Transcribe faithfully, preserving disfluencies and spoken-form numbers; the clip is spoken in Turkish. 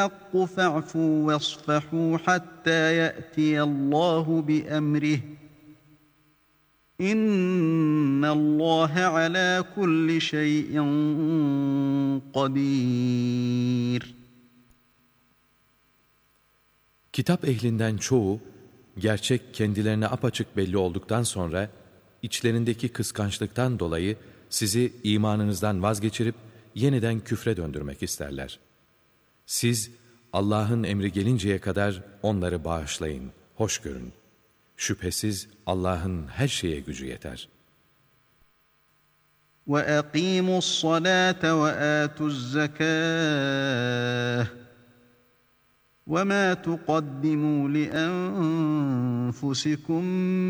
الحق فاعفوا واصفحوا حتى يأتي الله بأمره إن الله على كل شيء قدير. Kitap ehlinden çoğu, gerçek kendilerine apaçık belli olduktan sonra, içlerindeki kıskançlıktan dolayı sizi imanınızdan vazgeçirip yeniden küfre döndürmek isterler. Siz Allah'ın emri gelinceye kadar onları bağışlayın, hoş görün. Şüphesiz Allah'ın her şeye gücü yeter. وَأَقِيمُوا الصَّلَاةَ وَآتُوا الزَّكَاةَ وَمَا تُقَدِّمُوا لِأَنفُسِكُم